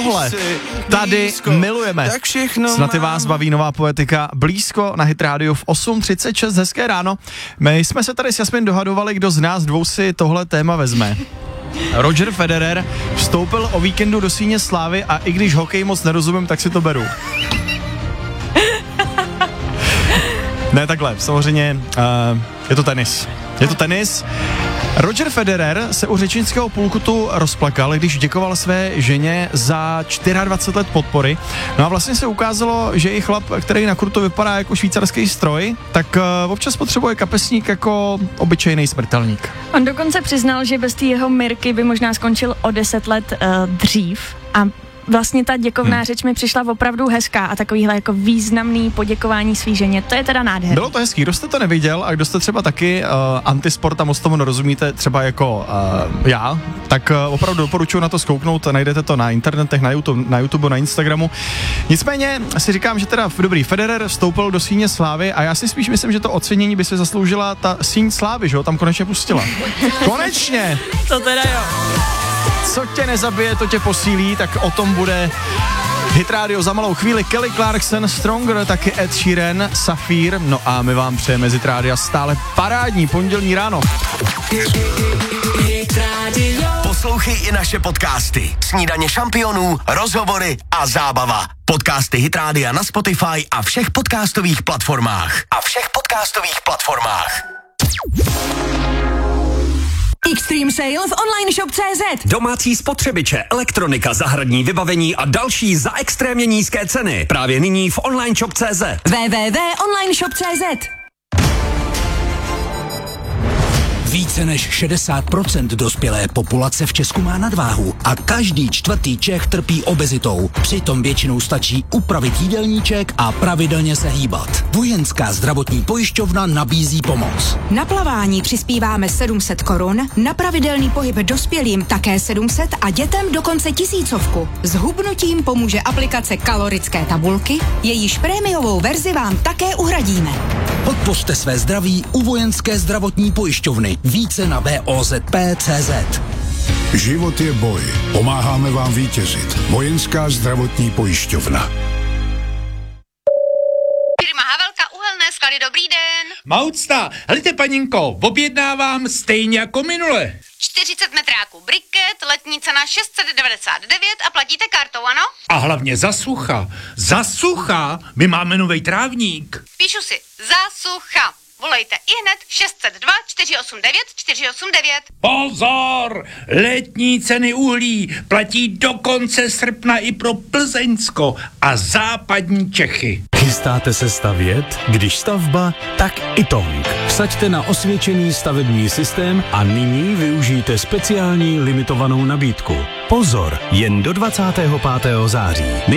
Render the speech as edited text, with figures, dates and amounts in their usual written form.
tohle tady milujeme. Snad i vás baví nová poetika Blízko na Hit Radio v 8:36. Hezké ráno. My jsme se tady s Jasmin dohadovali, kdo z nás dvou si tohle téma vezme. Roger Federer vstoupil o víkendu do síně slávy a i když hokej moc nerozumím, tak si to beru. Ne, takhle, samozřejmě je to tenis. Roger Federer se u řečnického pulkutu rozplakal, když děkoval své ženě za 24 let podpory. No a vlastně se ukázalo, že i chlap, který na kurtu vypadá jako švýcarský stroj, tak občas potřebuje kapesník jako obyčejný smrtelník. On dokonce přiznal, že bez té jeho Mirky by možná skončil o 10 let dřív a vlastně ta děkovná řeč mi přišla opravdu hezká a takovýhle jako významný poděkování svý ženě, to je teda nádherný. Bylo to hezký, kdo jste to neviděl a kdo jste třeba taky antisport a moc tomu nerozumíte, třeba jako já, tak opravdu doporučuji na to zkouknout, najdete to na internetech, na YouTube, na Instagramu. Nicméně si říkám, že teda dobrý, Federer vstoupil do síně slávy a já si spíš myslím, že to ocenění by se zasloužila ta síň slávy, že ho tam konečně pustila. Konečně! To teda jo. Co tě nezabije, to tě posílí, tak o tom bude Hit Radio za malou chvíli. Kelly Clarkson, Stronger, taky Ed Sheeran, Safír. No a my vám přejeme z Hit Radio stále parádní pondělní ráno. Poslouchej i naše podcasty. Snídaně šampionů, rozhovory a zábava. Podcasty Hit Radia na Spotify a všech podcastových platformách. Extreme sale v online shop.cz. Domácí spotřebiče, elektronika, zahradní vybavení a další za extrémně nízké ceny. Právě nyní v online shop.cz. www.onlineshop.cz. Více než 60% dospělé populace v Česku má nadváhu a každý čtvrtý Čech trpí obezitou. Přitom většinou stačí upravit jídelníček a pravidelně se hýbat. Vojenská zdravotní pojišťovna nabízí pomoc. Na plavání přispíváme 700 korun, na pravidelný pohyb dospělým také 700 a dětem dokonce 1000. S hubnutím pomůže aplikace kalorické tabulky, jejíž prémiovou verzi vám také uhradíme. Podpořte své zdraví u Vojenské zdravotní pojišťovny. Více na VOZP.cz. Život je boj. Pomáháme vám vítězit. Vojenská zdravotní pojišťovna. Firma Havelka Uhelné sklady, dobrý den. Maucta, helejte paninko, objednávám stejně jako minule. 40 metráků briket, letní cena 699 a platíte kartou, ano? A hlavně za sucha, my máme novej trávník. Píšu si, za sucha. Volejte ihned 602 489 489. Pozor! Letní ceny uhlí platí do konce srpna i pro Plzeňsko a západní Čechy. Chystáte se stavět? Když stavba, tak i Tong. Vsaďte na osvědčený stavební systém a nyní využijte speciální limitovanou nabídku. Pozor, jen do 25. září.